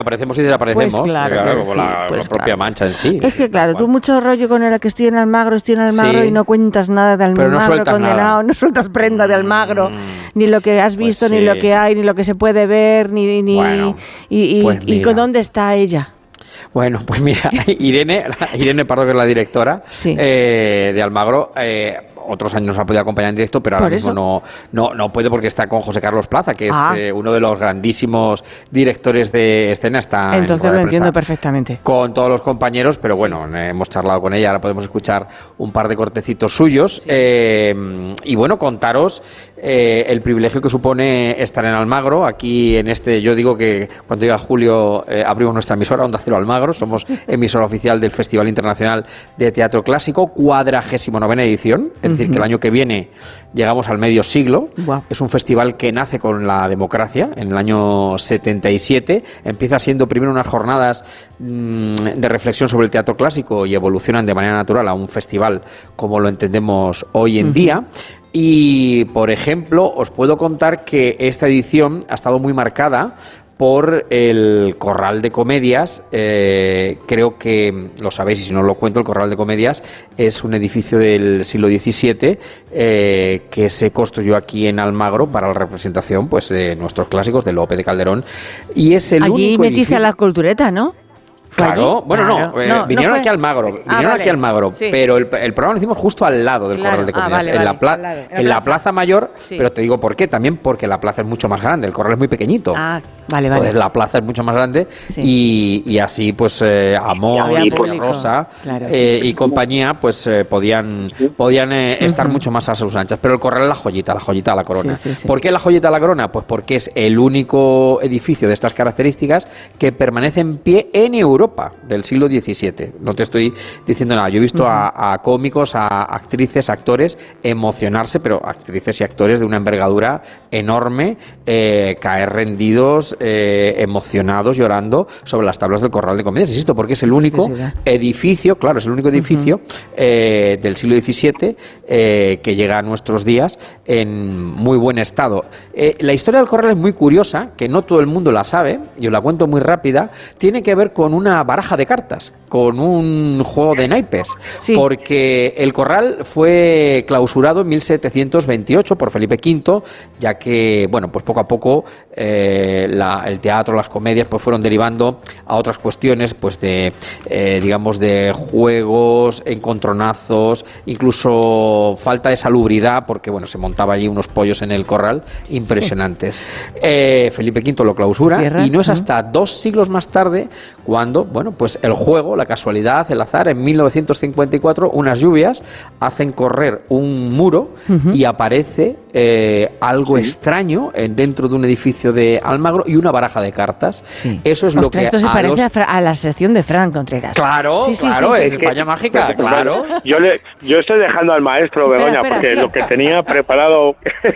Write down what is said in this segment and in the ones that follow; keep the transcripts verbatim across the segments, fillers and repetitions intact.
Aparecemos y desaparecemos, Pues claro, claro, como sí, la, pues la propia claro. mancha en sí. Es que claro, tú mucho rollo con el que estoy en Almagro, estoy en Almagro Sí. y no cuentas nada de Pero no Almagro sueltas condenado, nada. no sueltas prenda de Almagro, Mm, ni lo que has pues visto, sí. ni lo que hay, ni lo que se puede ver, ni, ni Bueno, y, y, pues y mira. con dónde está ella. Bueno, pues mira, Irene, Irene Pardo, que es la directora Sí. eh, de Almagro, eh, otros años nos ha podido acompañar en directo, pero ahora Por mismo eso. no, no, no puede porque está con José Carlos Plaza, que es Ah. eh, uno de los grandísimos directores de escena. Está en Entonces rueda lo de entiendo prensa perfectamente. con todos los compañeros, pero bueno, eh, hemos charlado con ella, ahora podemos escuchar un par de cortecitos suyos. Eh, y bueno, contaros eh, el privilegio que supone estar en Almagro. Aquí en este, yo digo que cuando llega julio eh, abrimos nuestra emisora, Onda Cero Almagro, somos emisora oficial del Festival Internacional de Teatro Clásico, cuadragésimo novena edición, es decir, que el año que viene llegamos al medio siglo. Guau. Es un festival que nace con la democracia en el año setenta y siete, empieza siendo primero unas jornadas mmm, de reflexión sobre el teatro clásico y evolucionan de manera natural a un festival como lo entendemos hoy en uh-huh. día. Y, por ejemplo, os puedo contar que esta edición ha estado muy marcada por el Corral de Comedias. Eh, creo que lo sabéis, y si no lo cuento, el Corral de Comedias es un edificio del siglo diecisiete eh, que se construyó aquí en Almagro para la representación, pues, de nuestros clásicos, de Lope de Calderón. Y es el Allí único metiste edificio... a la cultureta, ¿no? Claro, allí? bueno, claro. no, eh, no, vinieron no aquí a Almagro, vinieron ah, vale. aquí a Almagro, sí. pero el, el programa lo hicimos justo al lado del Claro. Corral de Ah, Comedias, vale, en, la, vale, pla al lado, en la en la plaza. Plaza Mayor, Sí. pero te digo por qué, también porque la plaza es mucho más grande, el Corral es muy pequeñito. Ah, vale, vale. Entonces la plaza es mucho más grande Sí. y, y así pues eh, Amor, Había Polla público, Rosa claro. eh, y compañía pues eh, podían, podían eh, estar Ujú. mucho más a sus anchas, pero el Corral es la joyita, la joyita de la corona. Sí, sí, sí. ¿Por qué la joyita de la corona? Pues porque es el único edificio de estas características que permanece en pie en Europa del siglo diecisiete. No te estoy diciendo nada. Yo he visto uh-huh. a, a cómicos, a actrices, actores emocionarse, pero actrices y actores de una envergadura enorme, eh, caer rendidos, eh, emocionados, llorando sobre las tablas del Corral de Comedias. Insisto, porque es el único edificio, claro, es el único edificio uh-huh. eh, del siglo diecisiete eh, que llega a nuestros días en muy buen estado. Eh, la historia del Corral es muy curiosa, que no todo el mundo la sabe, yo la cuento muy rápida, tiene que ver con una baraja de cartas, con un juego de naipes, sí. porque el Corral fue clausurado en mil setecientos veintiocho por Felipe quinto, ya que, bueno, pues poco a poco eh, la, el teatro, las comedias, pues fueron derivando a otras cuestiones, pues de, eh, digamos, de juegos, encontronazos, incluso falta de salubridad, porque, bueno, se montaba allí unos pollos en el Corral impresionantes. Sí. Eh, Felipe quinto lo clausura Cierra. y no es hasta uh-huh. dos siglos más tarde cuando, bueno, pues el juego, la casualidad, el azar, en mil novecientos cincuenta y cuatro, unas lluvias hacen correr un muro uh-huh. y aparece eh, algo sí. extraño eh, dentro de un edificio de Almagro y una baraja de cartas. Sí. Eso es Ostras, lo que esto se a parece los... a, Fra- a la sección de Fran Contreras. Claro, sí, sí, claro, sí, es sí, España sí. mágica, Pues, claro. Yo, le, yo estoy dejando al maestro espera, Begoña espera, porque sí. lo que tenía preparado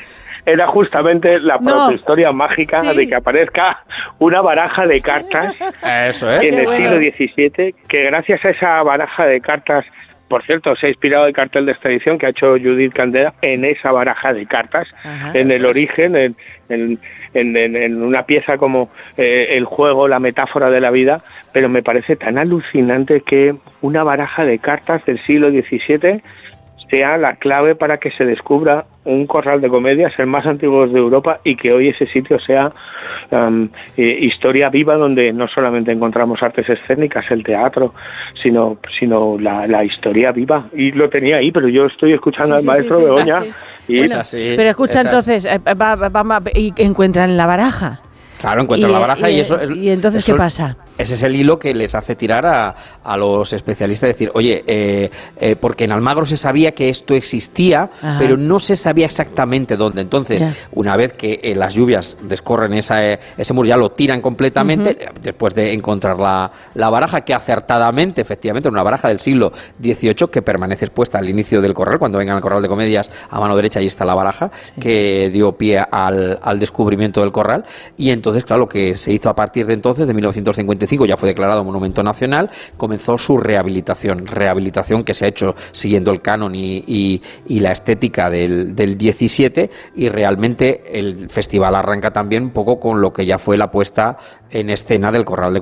era justamente la no. protohistoria mágica sí. de que aparezca una baraja de cartas Eso es. en el bueno. siglo diecisiete, que gracias a esa baraja de cartas, por cierto, se ha inspirado el cartel de esta edición que ha hecho Judith Candela en esa baraja de cartas, Ajá, en el es. origen, en, en, en, en una pieza como eh, el juego, la metáfora de la vida, pero me parece tan alucinante que una baraja de cartas del siglo diecisiete sea la clave para que se descubra un corral de comedias, el más antiguo de Europa, y que hoy ese sitio sea um, eh, historia viva, donde no solamente encontramos artes escénicas, el teatro, sino sino la, la historia viva. Y lo tenía ahí, pero yo estoy escuchando sí, al sí, maestro sí, sí, Begoña. sí. Y Bueno, así, pero escucha entonces, así. eh, va, va, va, y encuentran la baraja. Claro, encuentran y, la baraja y, y eso... ¿Y entonces eso, qué pasa? Ese es el hilo que les hace tirar a, a los especialistas, decir, oye, eh, eh, porque en Almagro se sabía que esto existía, Ajá. pero no se sabía exactamente dónde. Entonces, ya. una vez que eh, las lluvias descorren esa, eh, ese muro, ya lo tiran completamente, uh-huh. después de encontrar la, la baraja, que acertadamente, efectivamente, una baraja del siglo dieciocho, que permanece expuesta al inicio del corral, cuando vengan al Corral de Comedias, a mano derecha, ahí está la baraja, sí. que dio pie al, al descubrimiento del corral, y entonces, claro, lo que se hizo a partir de entonces, de mil novecientos cincuenta y cinco, ya fue declarado monumento nacional, comenzó su rehabilitación, rehabilitación que se ha hecho siguiendo el canon y, y, y la estética del, del diecisiete, y realmente el festival arranca también un poco con lo que ya fue la puesta en escena del Corral de